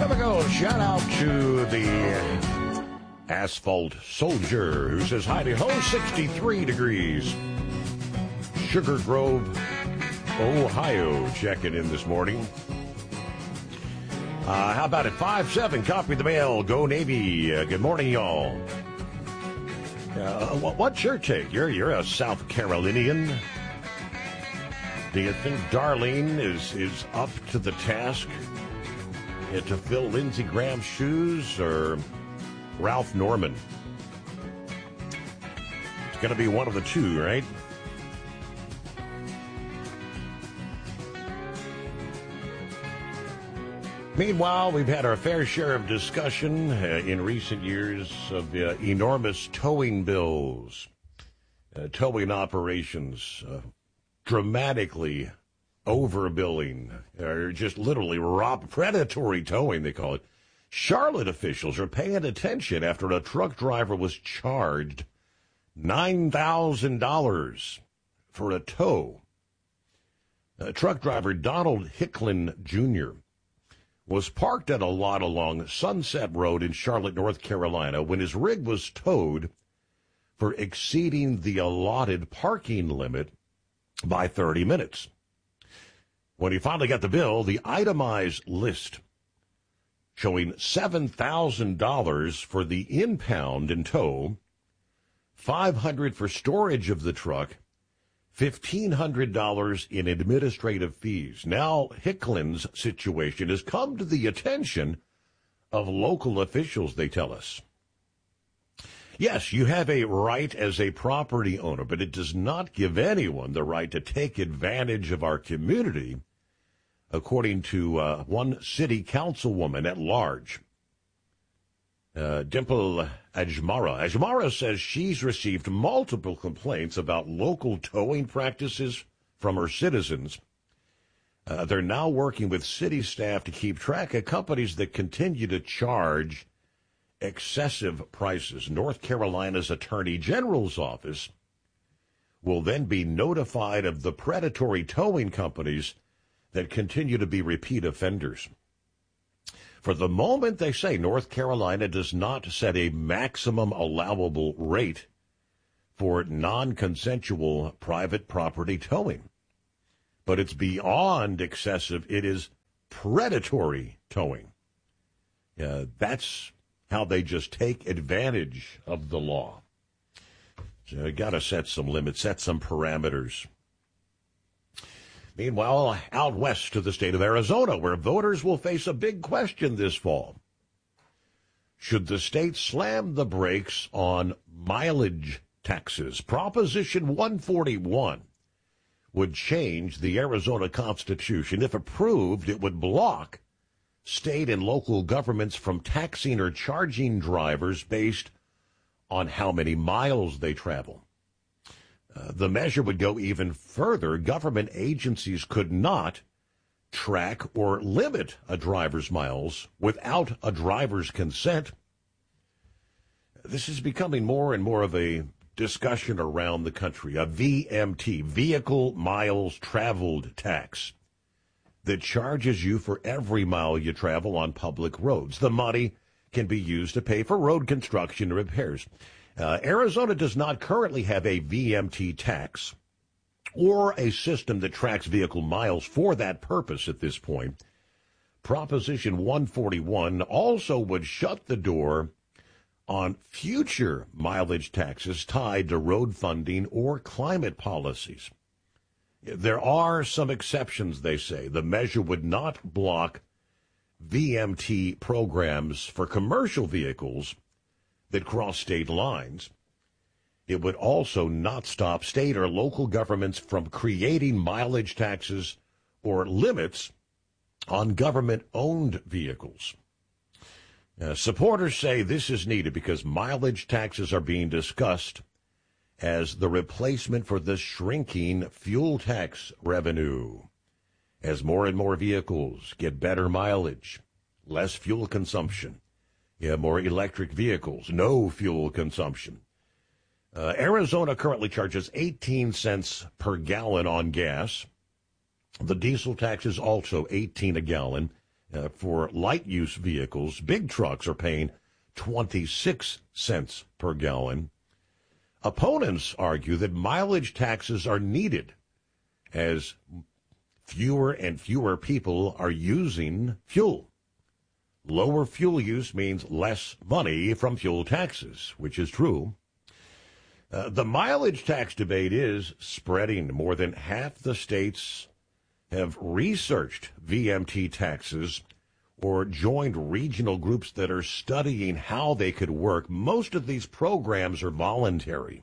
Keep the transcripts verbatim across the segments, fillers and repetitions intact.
There we go. Shout out to the Asphalt Soldier who says, Heidi Ho, sixty-three degrees. Sugar Grove, Ohio, checking in this morning. Uh, how about it? five seven, copy the mail. Go Navy. Uh, good morning, y'all. Uh, what, what's your take? You're, you're a South Carolinian. Do you think Darlene is, is up to the task uh, to fill Lindsey Graham's shoes, or Ralph Norman? It's going to be one of the two, right? Meanwhile, we've had our fair share of discussion uh, in recent years of uh, enormous towing bills, uh, towing operations, uh, dramatically overbilling, or just literally rob, predatory towing, they call it. Charlotte officials are paying attention after a truck driver was charged nine thousand dollars for a tow. Uh, truck driver Donald Hicklin Junior was parked at a lot along Sunset Road in Charlotte, North Carolina, when his rig was towed for exceeding the allotted parking limit by thirty minutes. When he finally got the bill, the itemized list showing seven thousand dollars for the impound and tow, five hundred dollars for storage of the truck, fifteen hundred dollars in administrative fees. Now, Hicklin's situation has come to the attention of local officials, they tell us. Yes, you have a right as a property owner, but it does not give anyone the right to take advantage of our community, according to uh, one city councilwoman at large. Uh, Dimple Ajmara. Ajmara says she's received multiple complaints about local towing practices from her citizens. Uh, they're now working with city staff to keep track of companies that continue to charge excessive prices. North Carolina's Attorney General's office will then be notified of the predatory towing companies that continue to be repeat offenders. For the moment, they say, North Carolina does not set a maximum allowable rate for non-consensual private property towing. But it's beyond excessive. It is predatory towing. Uh, that's how they just take advantage of the law. So you got to set some limits, set some parameters. Meanwhile, out west to the state of Arizona, where voters will face a big question this fall. Should the state slam the brakes on mileage taxes? Proposition one forty-one would change the Arizona Constitution. If approved, it would block state and local governments from taxing or charging drivers based on how many miles they travel. Uh, the measure would go even further. Government agencies could not track or limit a driver's miles without a driver's consent. This is becoming more and more of a discussion around the country, a V M T, Vehicle Miles Traveled Tax, that charges you for every mile you travel on public roads. The money can be used to pay for road construction and repairs. Uh, Arizona does not currently have a V M T tax or a system that tracks vehicle miles for that purpose at this point. Proposition one forty-one also would shut the door on future mileage taxes tied to road funding or climate policies. There are some exceptions, they say. The measure would not block V M T programs for commercial vehicles that cross state lines. It would also not stop state or local governments from creating mileage taxes or limits on government-owned vehicles. Uh, supporters say this is needed because mileage taxes are being discussed as the replacement for the shrinking fuel tax revenue. As more and more vehicles get better mileage, less fuel consumption, yeah, more electric vehicles, no fuel consumption. Uh, Arizona currently charges eighteen cents per gallon on gas. The diesel tax is also eighteen a gallon. Uh, for light-use vehicles, big trucks are paying twenty-six cents per gallon. Opponents argue that mileage taxes are needed as fewer and fewer people are using fuel. Lower fuel use means less money from fuel taxes, which is true. Uh, the mileage tax debate is spreading. More than half the states have researched V M T taxes or joined regional groups that are studying how they could work. Most of these programs are voluntary.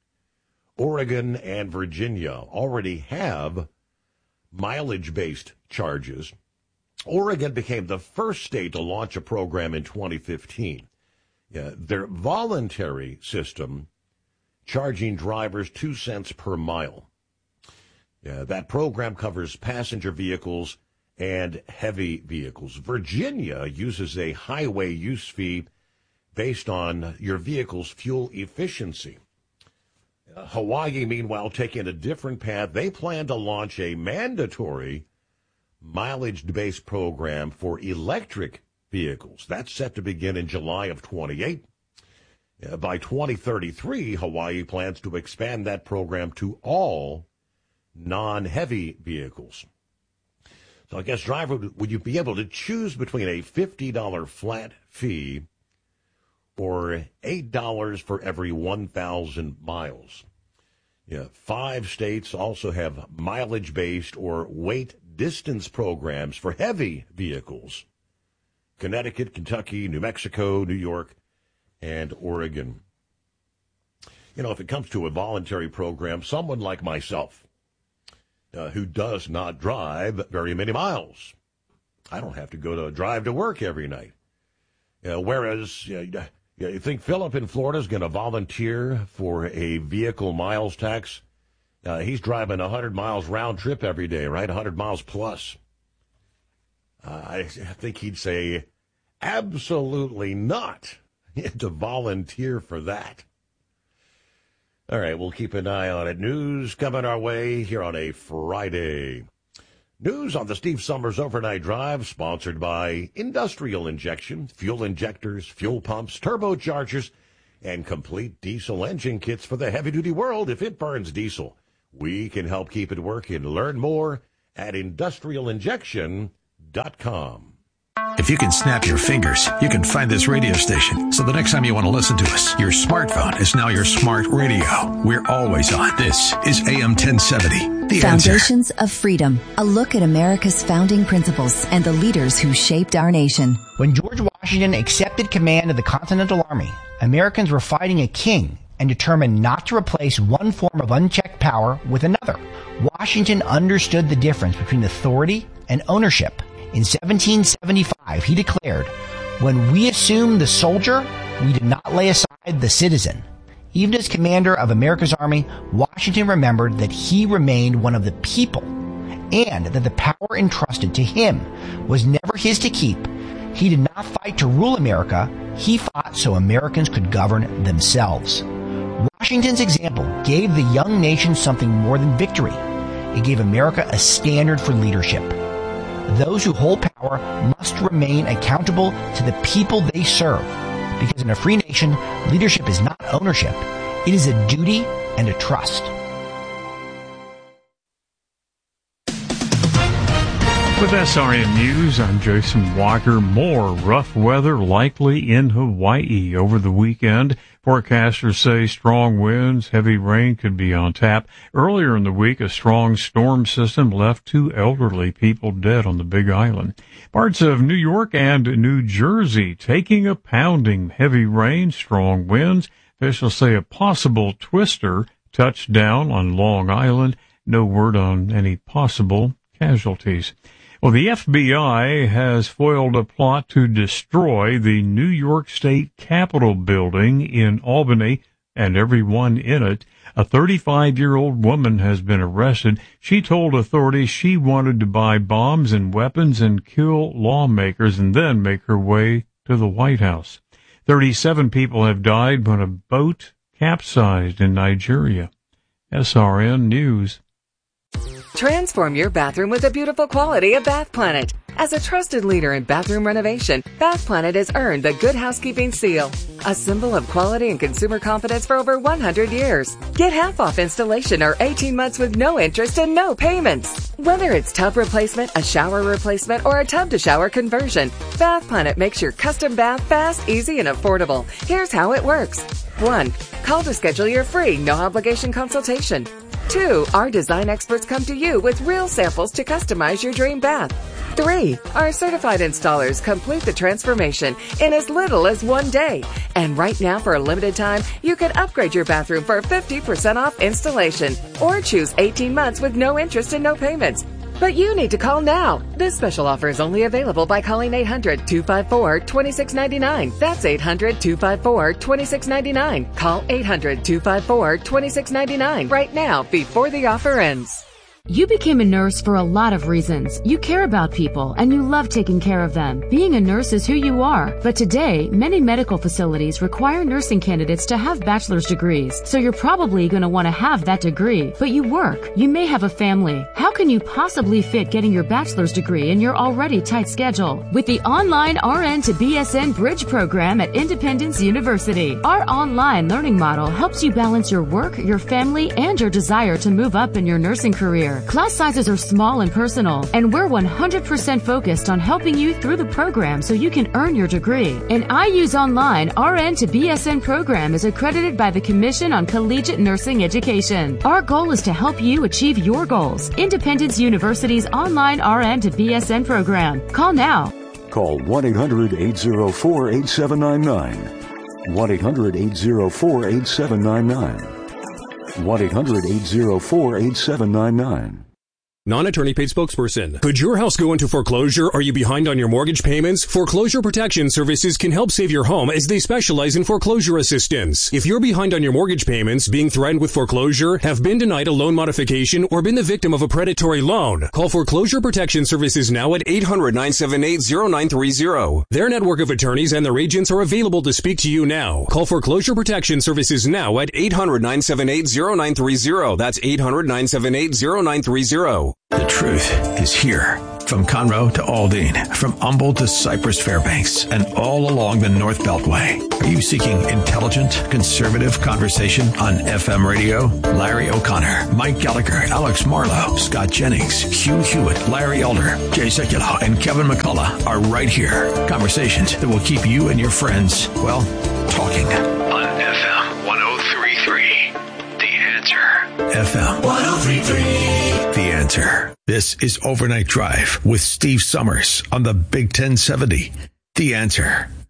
Oregon and Virginia already have mileage-based charges. Oregon became the first state to launch a program in twenty fifteen. Yeah, their voluntary system charging drivers two cents per mile. Yeah, that program covers passenger vehicles and heavy vehicles. Virginia uses a highway use fee based on your vehicle's fuel efficiency. Uh, Hawaii, meanwhile, taking a different path. They plan to launch a mandatory mileage-based program for electric vehicles. That's set to begin in July of twenty-eight. Uh, by twenty thirty-three, Hawaii plans to expand that program to all non-heavy vehicles. So I guess, driver, would you be able to choose between a fifty dollars flat fee or eight dollars for every one thousand miles? Yeah, five states also have mileage-based or weight distance programs for heavy vehicles. Connecticut, Kentucky, New Mexico, New York, and Oregon. You know, if it comes to a voluntary program, someone like myself, Uh, who does not drive very many miles. I don't have to go to drive to work every night. Uh, whereas, uh, you think Philip in Florida is going to volunteer for a vehicle miles tax? Uh, he's driving one hundred miles round trip every day, right? one hundred miles plus. Uh, I think he'd say, absolutely not to volunteer for that. All right, we'll keep an eye on it. News coming our way here on a Friday. News on the Steve Summers Overnight Drive, sponsored by Industrial Injection, fuel injectors, fuel pumps, turbochargers, and complete diesel engine kits for the heavy-duty world. If it burns diesel, we can help keep it working. Learn more at industrial injection dot com. If you can snap your fingers, you can find this radio station. So the next time you want to listen to us, your smartphone is now your smart radio. We're always on. This is A M ten seventy. The Foundations Answer. of Freedom. A look at America's founding principles and the leaders who shaped our nation. When George Washington accepted command of the Continental Army, Americans were fighting a king and determined not to replace one form of unchecked power with another. Washington understood the difference between authority and ownership. In seventeen seventy-five, he declared, "When we assumed the soldier, we did not lay aside the citizen." Even as commander of America's army, Washington remembered that he remained one of the people and that the power entrusted to him was never his to keep. He did not fight to rule America. He fought so Americans could govern themselves. Washington's example gave the young nation something more than victory. It gave America a standard for leadership. Those who hold power must remain accountable to the people they serve. Because in a free nation, leadership is not ownership. It is a duty and a trust. With S R N News, I'm Jason Walker. More rough weather likely in Hawaii over the weekend. Forecasters say strong winds, heavy rain could be on tap. Earlier in the week, a strong storm system left two elderly people dead on the Big Island. Parts of New York and New Jersey taking a pounding. Heavy rain, strong winds. Officials say a possible twister touched down on Long Island. No word on any possible casualties. Well, the F B I has foiled a plot to destroy the New York State Capitol building in Albany and everyone in it. A thirty-five-year-old woman has been arrested. She told authorities she wanted to buy bombs and weapons and kill lawmakers and then make her way to the White House. thirty-seven people have died when a boat capsized in Nigeria. S R N News. Transform your bathroom with the beautiful quality of Bath Planet. As a trusted leader in bathroom renovation, Bath Planet has earned the Good Housekeeping seal, a symbol of quality and consumer confidence for over one hundred years. Get half off installation or eighteen months with no interest and no payments. Whether it's tub replacement, a shower replacement, or a tub-to-shower conversion, Bath Planet makes your custom bath fast, easy, and affordable. Here's how it works. One, call to schedule your free, no-obligation consultation. Two, our design experts come to you with real samples to customize your dream bath. Three, our certified installers complete the transformation in as little as one day. And right now, for a limited time, you can upgrade your bathroom for fifty percent off installation or choose eighteen months with no interest and no payments. But you need to call now. This special offer is only available by calling eight hundred, two five four, two six nine nine. That's eight hundred, two five four, two six nine nine. Call eight hundred, two five four, two six nine nine right now before the offer ends. You became a nurse for a lot of reasons. You care about people and you love taking care of them. Being a nurse is who you are. But today, many medical facilities require nursing candidates to have bachelor's degrees. So you're probably going to want to have that degree. But you work. You may have a family. How can you possibly fit getting your bachelor's degree in your already tight schedule? With the online R N to B S N Bridge program at Independence University. Our online learning model helps you balance your work, your family, and your desire to move up in your nursing career. Class sizes are small and personal, and we're one hundred percent focused on helping you through the program so you can earn your degree. An I U's Online R N to B S N program is accredited by the Commission on Collegiate Nursing Education. Our goal is to help you achieve your goals. Independence University's online R N to B S N program. Call now. Call one eight hundred, eight oh four, eight seven nine nine. one eight hundred, eight oh four, eight seven nine nine. one eight hundred, eight oh four, eight seven nine nine. Non-attorney paid spokesperson. Could your house go into foreclosure? Are you behind on your mortgage payments? Foreclosure Protection Services can help save your home as they specialize in foreclosure assistance. If you're behind on your mortgage payments, being threatened with foreclosure, have been denied a loan modification, or been the victim of a predatory loan, call Foreclosure Protection Services now at eight hundred, nine seven eight, oh nine three oh. Their network of attorneys and their agents are available to speak to you now. Call Foreclosure Protection Services now at eight hundred, nine seven eight, oh nine three oh. That's eight hundred, nine seven eight, oh nine three oh. The truth is here. From Conroe to Aldine, from Humboldt to Cypress Fairbanks, and all along the North Beltway. Are you seeking intelligent, conservative conversation on F M radio? Larry O'Connor, Mike Gallagher, Alex Marlowe, Scott Jennings, Hugh Hewitt, Larry Elder, Jay Sekulow, and Kevin McCullough are right here. Conversations that will keep you and your friends, well, talking. On F M one oh three point three, The Answer. F M one oh three point three, The Answer. This is Overnight Drive with Steve Summers on the Big ten seventy. The Answer.